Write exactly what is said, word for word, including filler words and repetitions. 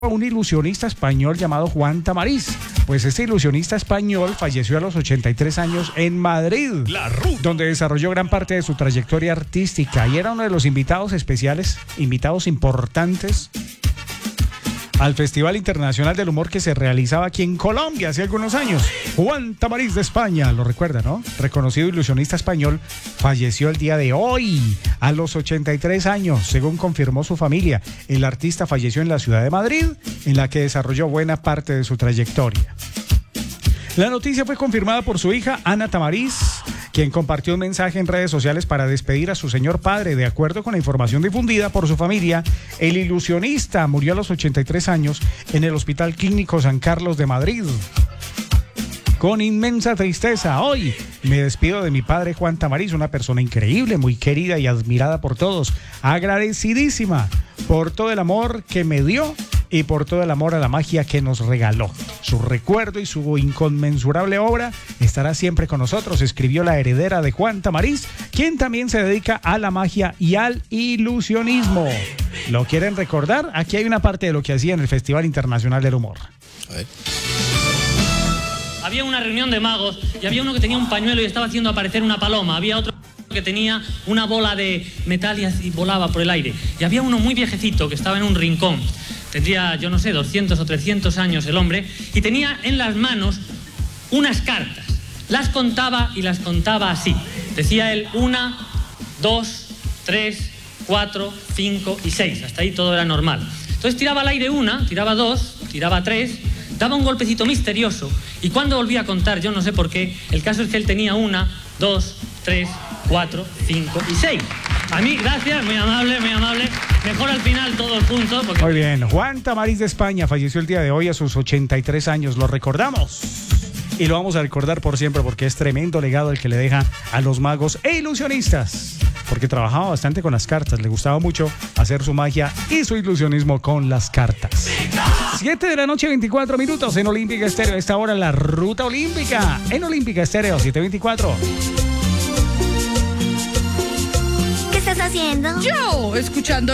un ilusionista español llamado Juan Tamariz. Pues este ilusionista español falleció a los ochenta y tres años en Madrid, donde desarrolló gran parte de su trayectoria artística y era uno de los invitados especiales, invitados importantes al Festival Internacional del Humor que se realizaba aquí en Colombia hace algunos años. Juan Tamariz de España, lo recuerda, ¿no? Reconocido ilusionista español, falleció el día de hoy a los ochenta y tres años, según confirmó su familia. El artista falleció en la ciudad de Madrid, en la que desarrolló buena parte de su trayectoria. La noticia fue confirmada por su hija, Ana Tamariz, quien compartió un mensaje en redes sociales para despedir a su señor padre. De acuerdo con la información difundida por su familia, el ilusionista murió a los ochenta y tres años en el Hospital Clínico San Carlos de Madrid. Con inmensa tristeza, hoy me despido de mi padre Juan Tamariz, una persona increíble, muy querida y admirada por todos, agradecidísima por todo el amor que me dio y por todo el amor a la magia que nos regaló. Su recuerdo y su inconmensurable obra estará siempre con nosotros, escribió la heredera de Juan Tamariz, quien también se dedica a la magia y al ilusionismo. ¿Lo quieren recordar? Aquí hay una parte de lo que hacía en el Festival Internacional del Humor. A ver. Había una reunión de magos y había uno que tenía un pañuelo y estaba haciendo aparecer una paloma. Había otro que tenía una bola de metal y así volaba por el aire. Y había uno muy viejecito que estaba en un rincón. Tendría, yo no sé, doscientos o trescientos años el hombre, y tenía en las manos unas cartas. Las contaba y las contaba así. Decía él, una, dos, tres, cuatro, cinco y seis. Hasta ahí todo era normal. Entonces tiraba al aire una, tiraba dos, tiraba tres, daba un golpecito misterioso, y cuando volvía a contar, yo no sé por qué, el caso es que él tenía una, dos, tres, cuatro, cinco y seis. A mí, gracias, muy amable, muy amable. Mejor al final todos juntos. Porque... Muy bien, Juan Tamariz de España falleció el día de hoy a sus ochenta y tres años. Lo recordamos y lo vamos a recordar por siempre porque es tremendo legado el que le deja a los magos e ilusionistas. Porque trabajaba bastante con las cartas, le gustaba mucho hacer su magia y su ilusionismo con las cartas. siete de la noche, veinticuatro minutos en Olímpica Estéreo. A esta hora la Ruta Olímpica en Olímpica Estéreo, siete veinticuatro. ¿Qué estás haciendo? Yo, escuchando